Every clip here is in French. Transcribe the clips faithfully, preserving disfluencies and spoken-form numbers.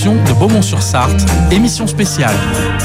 production de Beaumont-sur-Sarthe, émission spéciale.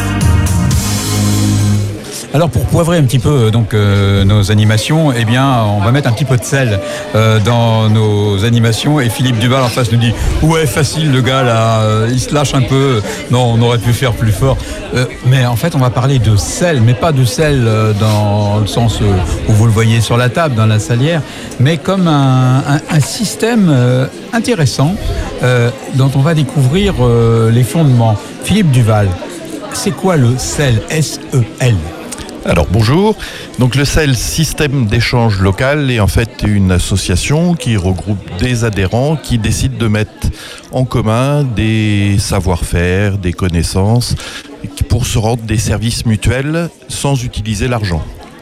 Alors pour poivrer un petit peu donc euh, nos animations, eh bien on va mettre un petit peu de sel euh, dans nos animations et Philippe Duval en face nous dit ouais facile le gars là, euh, il se lâche un peu, non on aurait pu faire plus fort. Euh, mais en fait on va parler de sel, mais pas de sel euh, dans le sens euh, où vous le voyez sur la table dans la salière, mais comme un, un, un système euh, intéressant euh, dont on va découvrir euh, les fondements. Philippe Duval, c'est quoi le sel, S E L? Alors bonjour, donc le S E L, système d'échange local, est en fait une association qui regroupe des adhérents qui décident de mettre en commun des savoir-faire, des connaissances pour se rendre des services mutuels sans utiliser l'argent.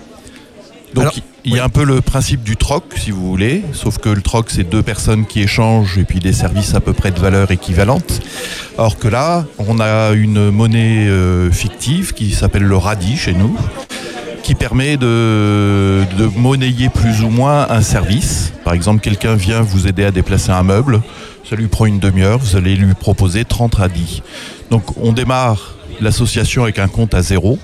Donc Alors, il y a oui. un peu le principe du troc si vous voulez, sauf que le troc c'est deux personnes qui échangent et puis des services à peu près de valeur équivalente. Alors que là, on a une monnaie euh, fictive qui s'appelle le radis chez nous, qui permet de, de monnayer plus ou moins un service. Par exemple, quelqu'un vient vous aider à déplacer un meuble, ça lui prend une demi-heure, vous allez lui proposer trente radis. Donc on démarre l'association avec un compte à zéro.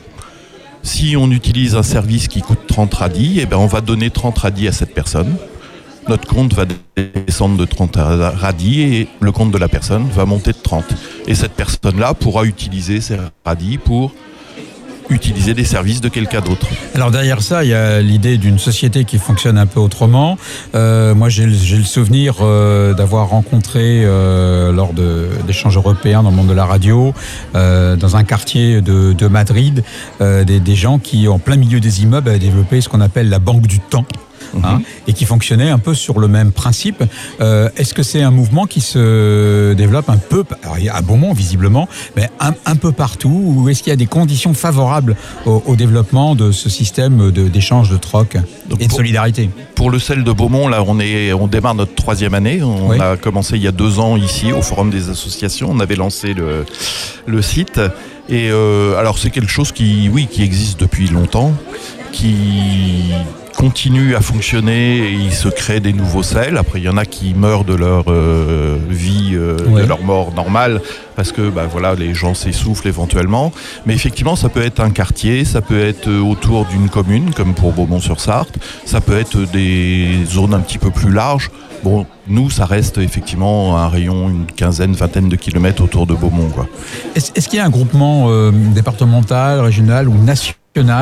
Si on utilise un service qui coûte trente radis, eh ben on va donner trente radis à cette personne. Notre compte va descendre de trente radis et le compte de la personne va monter de trente. Et cette personne-là pourra utiliser ces radis pour utiliser des services de quelqu'un d'autre. Alors derrière ça, il y a l'idée d'une société qui fonctionne un peu autrement. Euh, moi, j'ai, j'ai le souvenir euh, d'avoir rencontré euh, lors de, d'échanges européens dans le monde de la radio, euh, dans un quartier de, de Madrid, euh, des, des gens qui, en plein milieu des immeubles, avaient développé ce qu'on appelle la banque du temps. Hein, mmh. Et qui fonctionnait un peu sur le même principe. Euh, est-ce que c'est un mouvement qui se développe un peu, alors à Beaumont visiblement, mais un, un peu partout, ou est-ce qu'il y a des conditions favorables au, au développement de ce système de, d'échange de troc Donc et de pour, solidarité? Pour le S E L de Beaumont, là, on, est, on démarre notre troisième année. On oui. a commencé il y a deux ans ici au Forum des associations. On avait lancé le, le site. Et euh, alors c'est quelque chose qui, oui, qui existe depuis longtemps, qui continue à fonctionner et il se crée des nouveaux S E L. Après, il y en a qui meurent de leur euh, vie, euh, ouais. de leur mort normale, parce que bah, voilà, les gens s'essoufflent éventuellement. Mais effectivement, ça peut être un quartier, ça peut être autour d'une commune, comme pour Beaumont-sur-Sarthe, ça peut être des zones un petit peu plus larges. Bon, nous, ça reste effectivement un rayon, une quinzaine, vingtaine de kilomètres autour de Beaumont, quoi. Est-ce, est-ce qu'il y a un groupement euh, départemental, régional ou national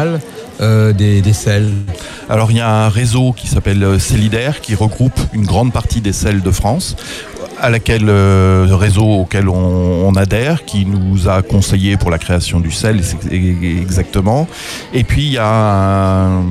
Euh, des, des S E L? Alors il y a un réseau qui s'appelle Célidaire qui regroupe une grande partie des S E L de France, à laquelle euh, réseau auquel on, on adhère, qui nous a conseillé pour la création du S E L exactement. Et puis il y a un,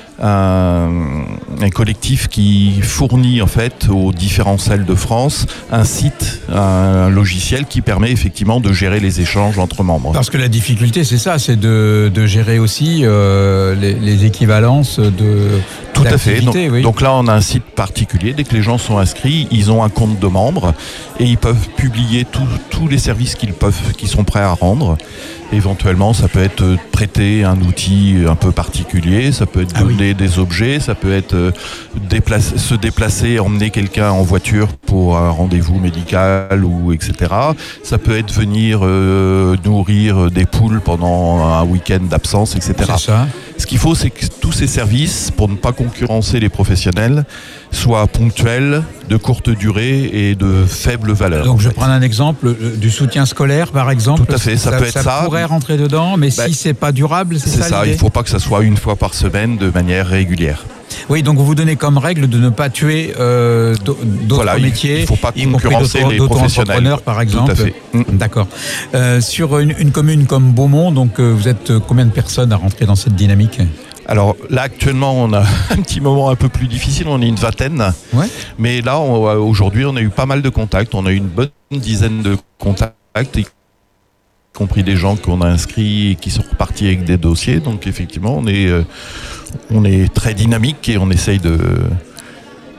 un, un collectif qui fournit en fait aux différents S E L de France un site, un logiciel qui permet effectivement de gérer les échanges entre membres. Parce que la difficulté, c'est ça, c'est de, de gérer aussi euh, les, les équivalences de Tout à fait. Donc, oui. donc là, on a un site particulier. Dès que les gens sont inscrits, ils ont un compte de membre et ils peuvent publier tous les services qu'ils peuvent, qu'ils sont prêts à rendre. Éventuellement, ça peut être prêter un outil un peu particulier, ça peut être donner ah oui. des objets, ça peut être déplacer, se déplacer, emmener quelqu'un en voiture pour un rendez-vous médical ou et cetera. Ça peut être venir euh, nourrir des poules pendant un week-end d'absence, et cetera. C'est ça. Ce qu'il faut, c'est que tous ces services, pour ne pas concurrencer les professionnels, soient ponctuels, de courte durée et de faible valeur. Donc je prends un exemple du soutien scolaire par exemple. Tout à fait, ça, ça peut être ça. Ça pourrait rentrer dedans, mais bah, si c'est pas durable, c'est, c'est ça. C'est ça, l'idée. Il ne faut pas que ça soit une fois par semaine de manière régulière. Oui, donc vous vous donnez comme règle de ne pas tuer euh, d'autres voilà, Il métiers, ne faut pas concurrencer les professionnels. Par exemple. Tout à fait. D'accord. Euh, sur une, une commune comme Beaumont, donc euh, vous êtes combien de personnes à rentrer dans cette dynamique ? Alors là, actuellement, on a un petit moment un peu plus difficile, on est une vingtaine. Ouais. Mais là, on, aujourd'hui, on a eu pas mal de contacts. On a eu une bonne dizaine de contacts, y compris des gens qu'on a inscrits et qui sont repartis avec des dossiers. Donc effectivement, on est, euh, on est très dynamique et on essaye de,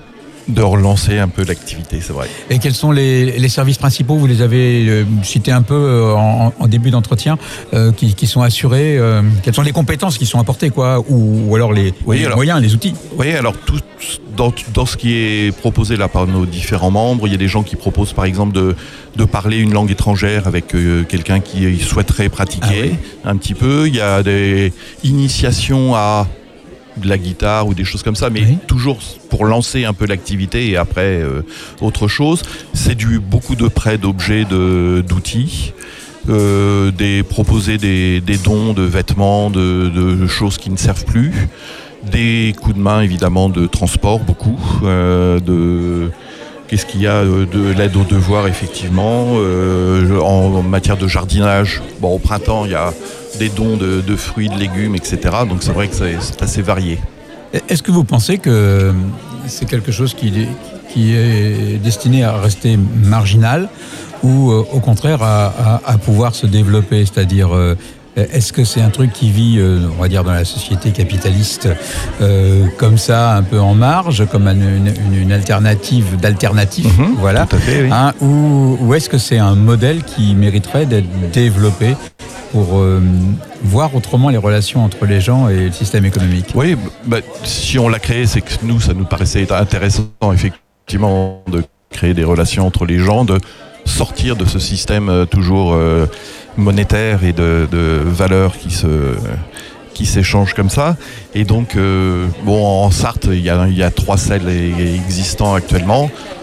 de relancer un peu l'activité, c'est vrai. Et quels sont les, les services principaux? Vous les avez euh, cités un peu euh, en, en début d'entretien, euh, qui, qui sont assurés. Euh, quelles sont les compétences qui sont apportées, quoi, ou, ou alors les, oui, les alors, moyens, les outils? Oui, alors tout, dans, dans ce qui est proposé là par nos différents membres, il y a des gens qui proposent par exemple de, de parler une langue étrangère avec euh, quelqu'un qui souhaiterait pratiquer ah, oui. un petit peu. Il y a des initiations à de la guitare ou des choses comme ça, mais oui. toujours pour lancer un peu l'activité et après euh, autre chose. C'est du beaucoup de prêts d'objets, de, d'outils, euh, des, proposer des, des dons de vêtements, de, de choses qui ne servent plus, des coups de main évidemment de transport, beaucoup, euh, de... Qu'est-ce qu'il y a de l'aide aux devoirs, effectivement, euh, en, en matière de jardinage. Bon, au printemps, il y a des dons de, de fruits, de légumes, et cetera. Donc c'est vrai que c'est, c'est assez varié. Est-ce que vous pensez que c'est quelque chose qui, qui est destiné à rester marginal ou euh, au contraire à, à, à pouvoir se développer, c'est-à-dire euh, est-ce que c'est un truc qui vit, euh, on va dire, dans la société capitaliste euh, comme ça, un peu en marge, comme une, une, une alternative d'alternative, mmh, voilà, tout à fait, oui. hein, ou, ou est-ce que c'est un modèle qui mériterait d'être développé pour euh, voir autrement les relations entre les gens et le système économique? Oui, bah, si on l'a créé, c'est que nous, ça nous paraissait intéressant, effectivement, de créer des relations entre les gens, de sortir de ce système euh, toujours euh, monétaire et de, de valeurs qui se qui s'échangent comme ça. Et donc, euh, bon, en Sarthe, il y a, il y a trois selles existants actuellement.